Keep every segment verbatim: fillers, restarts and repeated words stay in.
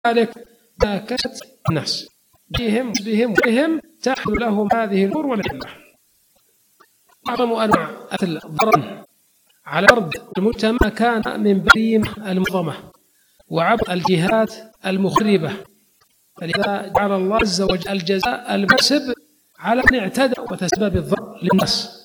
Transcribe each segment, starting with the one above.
ذلك باكت الناس بهم بهم بهم تحل لهم هذه الأمور والعلة. أعظم أنواع الضرر على أرض المجتمع كان من بريمة المنظمة وعبر الجهات المخربة، فلذا جعل الله عز وجل الجزاء المناسب على من اعتدى وتسبب الضرر للناس،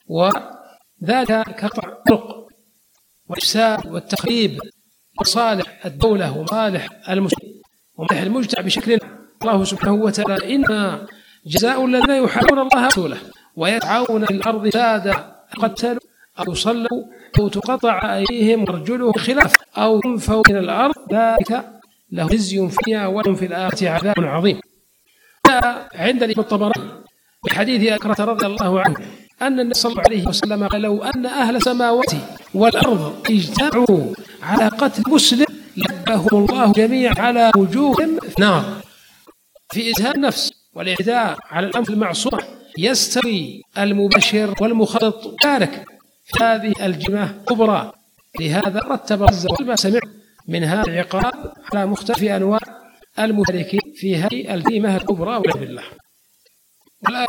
وذلك كقطع الطرق والإفساد والتخريب وصالح الدولة ومصالح المسلمين ومصالح المجتمع بشكل. الله سبحانه وتعالى إن جزاء الذين يحاربون الله ورسوله ويسعون في الأرض فسادا قتلوا أو يصلوا أو تقطع أيديهم وأرجلهم خلاف أو ينفوا من الأرض ذلك له خزي في الدنيا ولهم في الآخرة عذاب عظيم. عند الإمام الطبراني بحديث أكرة رضي الله عنه أن النبي صلى الله عليه وسلم قال: لو أن أهل السماوات والأرض اجتمعوا على قتل مسلم لبهم الله جميعا على وجوههم في نار. في إزهاق النفس والإعداء على الأنف المعصومة يستوي المبشر والمخطط تارك في هذه الجريمة الكبرى. لهذا رتب عز وجل ما سمع من هذا العقاب على مختلف أنواع المشاركين في هذه الجريمة الكبرى والعياذ بالله. والآن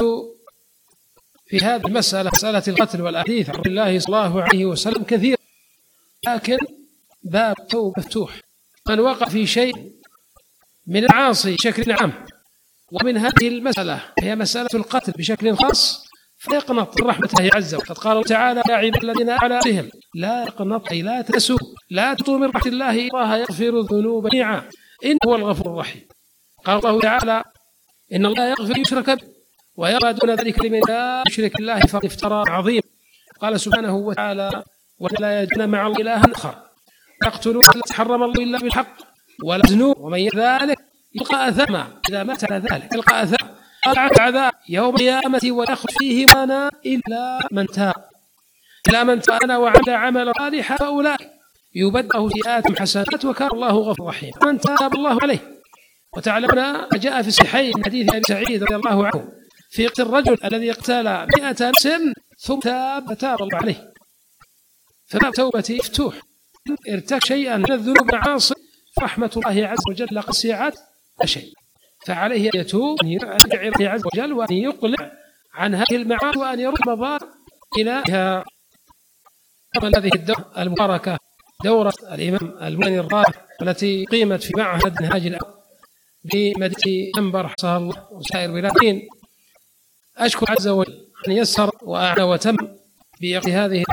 في هذه المسألة مسألة القتل والأحاديث عن الله صلى الله عليه وسلم كثير، لكن باب التوبة مفتوح. من وقع في شيء من العاصي بشكل عام ومن هذه المسألة هي مسألة القتل بشكل خاص فيقنط من رحمة الله عز وجل. قد قال تعالى: يا عباد الذين على أهلهم لا يقنط أي لا تسوا لا تطوا من رحمة الله، الله يغفر الذنوب جميعا إنه هو الغفور الرحيم. قال الله تعالى: إن الله يغفر يشرك به ويغفر دون ذلك لمن لا يشرك الله فقد افترى عظيم. قال سبحانه وتعالى: ولا يجعلن مع الله إلها آخر يقتلون التي حرم الله إلا بالحق ولا يزنون ومن يفعل ذلك يلقى أثاما إذا مات على ذلك يلقى أثاما قال عذاب يوم القيامة ويخلد فيه وانا إلا من تاب إلا من تاب وعمل عملا صالحا فأولئك يبدل سيئاتهم حسنات وكان الله غفورا رحيما. من تاب الله عليه. وتعلمنا جاء في الصحيحين من حديث أبي سعيد رضي الله عنه في قتل الرجل الذي اقتل مئة نفس ثم تاب فتاب الله عليه. فباب توبته مفتوح. ارتكب شيئا من الذنوب والمعاصي رحمة الله عز وجل قد سعت شيء، فعليه أن يتوب أن يرجع إلى الله عز وجل وأن يقلع عن هذه المعاصي وأن يرد مضار إليها. هذه الدورة المباركة دورة الإمام المني الرابع التي قيمت في معهد منهاج الأول بمدينة منبر حفظها الله وسائر بلادين. أشكر عز وجل أن يسر وأعلى وتم بإقامة هذه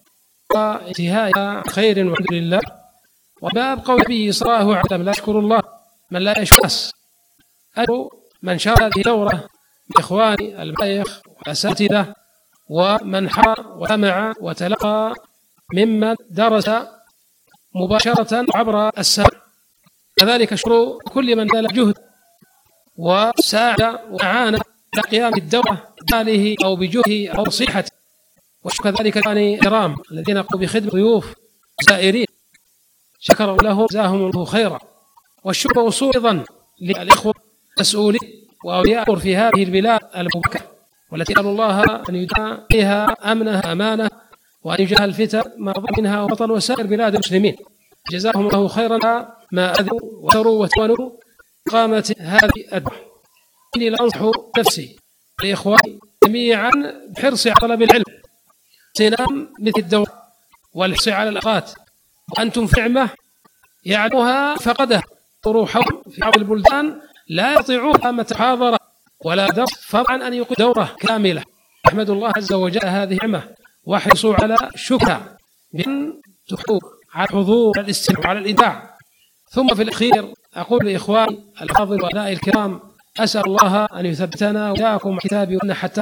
وانتهاء خير والحمد لله. وباب قول به صلى الله عليه وسلم: لا يشكر الله من لا يشكر الناس. أدعو من شارك هذه الدورة من إخواني المشايخ والأساتذة ومن حضر وسمع وتلقى ممن درس مباشرة عبر السمع. كذلك أشكر كل من بذل جهد وساعد وأعان على قيام الدورة بماله أو بجهده أو نصيحته. وأشكر كذلك الإخوان الكرام الذين قاموا بخدمة ضيوف زائرين شكر لهم جزاهم الله خيرا. والشكر وصول أيضا للإخوة المسؤولين وأولياء في هذه البلاد المباركة والتي أسأل الله أن يدعى فيها أمنها أمانة وأن يجعل الفتن ما ظهر منها وبطن وسائر بلاد المسلمين. جزاهم الله خيرا ما أذوا وسروا وتوانوا قامت هذه الدعوة. إني لأنصح نفسي لإخواني جميعا بحرص على طلب العلم سنام مثل الدورة والحرص على الأوقات. وأنتم في نعمة يعلمها فقدها روحهم في بعض البلدان لا يطيعون قامة محاضرة ولا درس فضلا أن يقيم دورة كاملة. أحمد الله عز وجل هذه نعمة واحرصوا على شكرها بأن تحضروا على الحضور على الاستماع على الإبداع. ثم في الأخير أقول لإخواني الفاضل وأبنائي الكرام: أسأل الله أن يثبتنا وإياكم كتابي وأن حتى